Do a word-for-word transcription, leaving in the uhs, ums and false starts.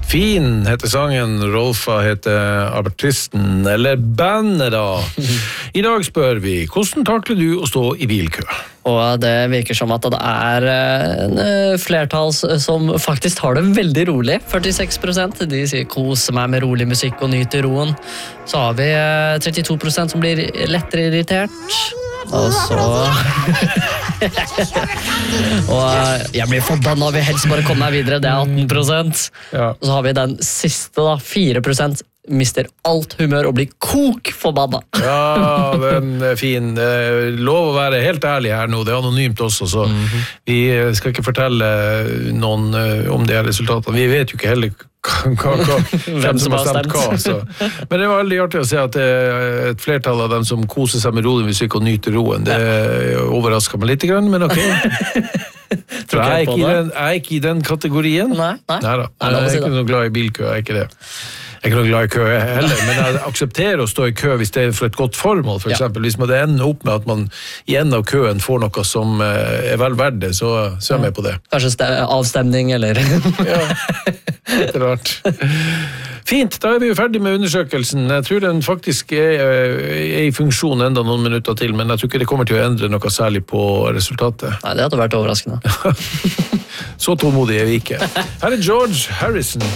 Fin heter sangen, Rolfa heter artisten, eller bandet da. I dag spør vi, hvordan takler du å stå i bilkø? Og det virker som at det er en flertall som faktisk har det veldig rolig. førtiseks prosent, de sier kose meg med rolig musikk og nyte roen. Så har vi trettito prosent som blir lettere irritert. Og så Og jeg blir forbannet, vil helst bare komme meg videre. Det er atten prosent. Ja. Og så har vi den siste da, fire prosent mister alt humør og blir kok forbannet. Ja, den er fin. Lov å være helt ærlig her nå, det er anonymt også, så mm-hmm. vi skal ikke fortelle noen om de her resultatene. Vi vet jo ikke heller hva, hva, hva, hvem som har stemt hva. Så. Men det var veldig artig å se at det er et flertall av dem som koser seg med rolig musikk og nyter roen. Det overrasker meg litt, men ok. For jeg er, ikke i den, jeg er ikke i den kategorien. Nei, nei. Neida. Jeg er ikke noe glad i bilkø, jeg er ikke det. Jeg er ikke noe glad i kø heller, men jeg aksepterer å stå i kø hvis det er for et godt formål, for eksempel. Hvis man ender opp med at man i enden av køen får noe som er vel verdt det, så, så er jeg med på det. Kanskje avstemning, eller? Ja, det er rart. Fint, da er vi jo ferdig med undersøkelsen. Jeg tror den faktisk er, er i funksjon enda noen minutter til, men jeg tror ikke det kommer til å endre noe særlig på resultatet. Nei, det hadde vært overraskende. Så tålmodig er vi ikke. Her er George Harrison.